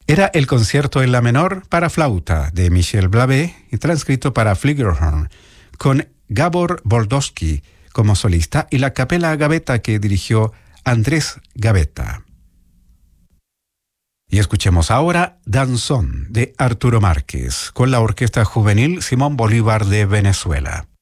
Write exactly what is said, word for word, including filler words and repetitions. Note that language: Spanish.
Era el concierto en la menor para flauta de Michel Blavet y transcrito para flugelhorn, con Gabor Boldowski como solista y la Capella Gavetta que dirigió Andrés Gavetta. Y escuchemos ahora Danzón de Arturo Márquez con la Orquesta Juvenil Simón Bolívar de Venezuela.